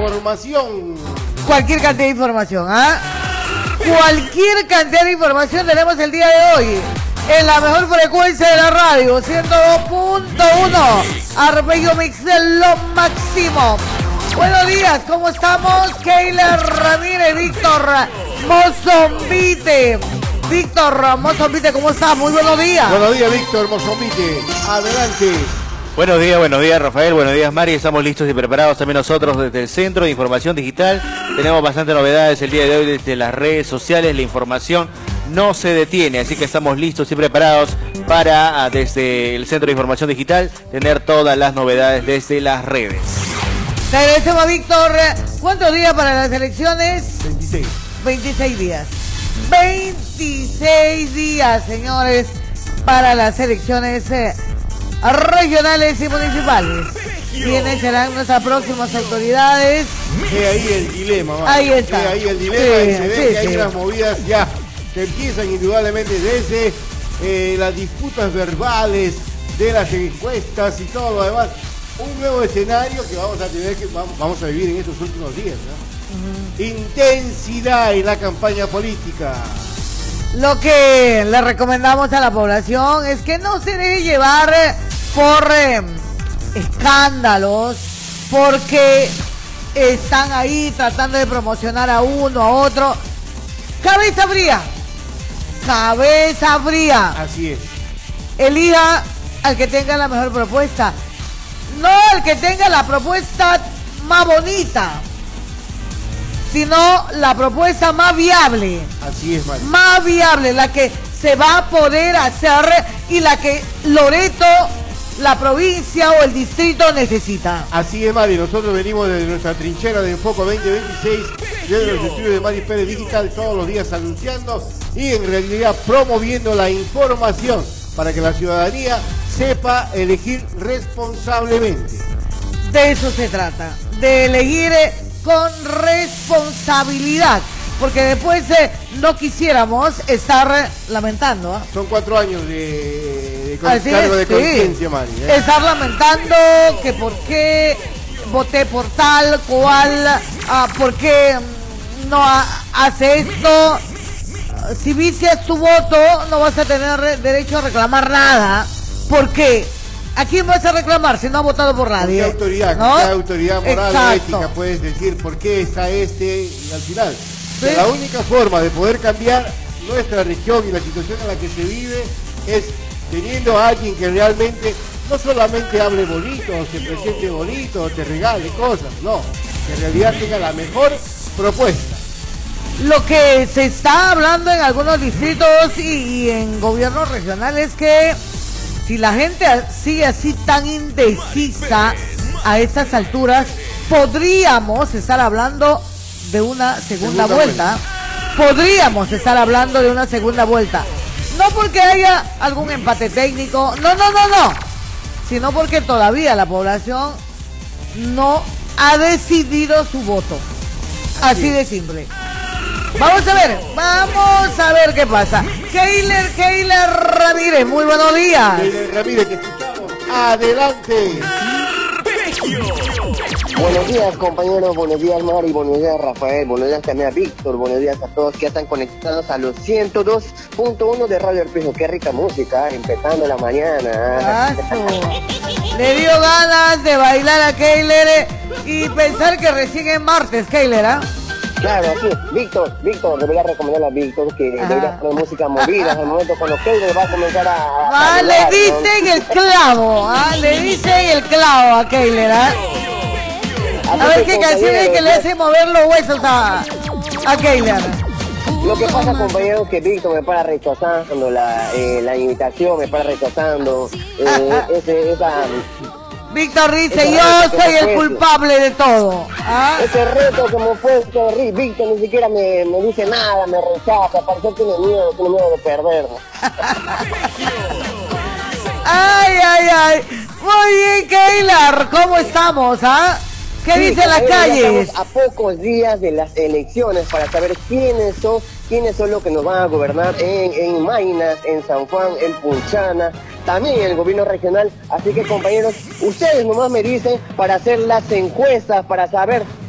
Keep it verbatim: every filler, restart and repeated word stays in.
información. Cualquier cantidad de información, ¿ah? Cualquier cantidad de información tenemos el día de hoy. En la mejor frecuencia de la radio, ciento dos punto uno. Arpegio Mix de lo máximo. Buenos días, ¿cómo estamos? Keila Ramírez, Víctor Mozombite. Víctor Mozombite, ¿cómo estás? Muy buenos días. Buenos días, Víctor Mozombite. Adelante. Buenos días, buenos días, Rafael. Buenos días, Mari. Estamos listos y preparados también nosotros desde el Centro de Información Digital. Tenemos bastantes novedades el día de hoy desde las redes sociales. La información no se detiene, así que estamos listos y preparados para, desde el Centro de Información Digital, tener todas las novedades desde las redes. Te agradecemos, Víctor. ¿Cuántos días para las elecciones? veintiséis. veintiséis días. veintiséis días, señores, para las elecciones eh, regionales y municipales. ¿Quiénes serán nuestras próximas autoridades? He ahí el dilema, man. Ahí está. He ahí el dilema Sí, y se ve sí, que hay sí. unas movidas ya que empiezan indudablemente desde eh, las disputas verbales de las encuestas y todo lo demás. Un nuevo escenario que vamos a tener que vamos, vamos a vivir en estos últimos días, ¿no? Uh-huh. Intensidad en la campaña política. Lo que le recomendamos a la población es que no se deje llevar por eh, escándalos, porque están ahí tratando de promocionar a uno, a otro. Cabeza fría, cabeza fría. Así es. Elija al que tenga la mejor propuesta, no al que tenga la propuesta más bonita, sino la propuesta más viable. Así es, Mari. Más viable, la que se va a poder hacer y la que Loreto, la provincia o el distrito necesita. Así es, Mari. Nosotros venimos desde nuestra trinchera de Enfoco veinte veintiséis, desde los estudios de Mari Pérez Digital, todos los días anunciando y en realidad promoviendo la información para que la ciudadanía sepa elegir responsablemente. De eso se trata, de elegir con responsabilidad, porque después eh, no quisiéramos estar lamentando. ¿eh? Son cuatro años de, de con, Así cargo es, de sí. conciencia, Mari. ¿eh? Estar lamentando que por qué voté por tal, cual, ah, por qué no ha, hace esto. Si vicias tu voto, no vas a tener derecho a reclamar nada. ¿Por qué? ¿A quién vas a reclamar si no ha votado por nadie? ¿Qué autoridad, ¿no? qué autoridad moral o Exacto. ética puedes decir por qué está este y al final? Sí. La única forma de poder cambiar nuestra región y la situación en la que se vive es teniendo a alguien que realmente no solamente hable bonito, o se presente bonito, o te regale cosas, no, que en realidad tenga la mejor propuesta. Lo que se está hablando en algunos distritos y, y en gobiernos regionales es que si la gente sigue así tan indecisa a estas alturas, podríamos estar hablando de una segunda, segunda vuelta. vuelta. Podríamos estar hablando de una segunda vuelta. No porque haya algún empate técnico, no, no, no, no. Sino porque todavía la población no ha decidido su voto. Así de simple. Vamos a ver, vamos a ver qué pasa. Keila, Keila Ramírez, muy buenos días. Keila Ramírez, te escuchamos. Adelante. Buenos días, compañeros, buenos días, Mari, buenos días, Rafael, buenos días también a Víctor, buenos días a todos que ya están conectados a los ciento dos punto uno de Radio Arpejo. Qué rica música, empezando la mañana. Le dio ganas de bailar a Keila y pensar que recién es martes, Keila, ¿ah? ¿eh? Claro, sí. Víctor, Víctor, debería recomendar a Víctor que Ajá. debería poner música movida en el momento con lo que él va a comenzar a... Ah, a le dicen ¿no? el clavo, ¿ah? Le dicen el clavo a Keila, ¿ah? A ver qué canción es que le hace mover los huesos a, a Keila. Lo que pasa, compañero, es que Víctor me para rechazando la, eh, la invitación, me para rechazando eh, ese, esa... Víctor dice, yo soy el culpable de todo. ¿Ah? Ese reto que me fue, que Víctor ni siquiera me, me dice nada, me rechaza, parece que tiene miedo, tiene miedo de perder. Ay, ay, ay. Muy bien, Keila, ¿cómo estamos? ¿Ah? ¿Qué sí, dice las calles? Estamos a pocos días de las elecciones para saber quiénes son, quiénes son los que nos van a gobernar en, en Maynas, en San Juan, en Punchana, también en el gobierno regional. Así que, compañeros, ustedes nomás me dicen para hacer las encuestas, para saber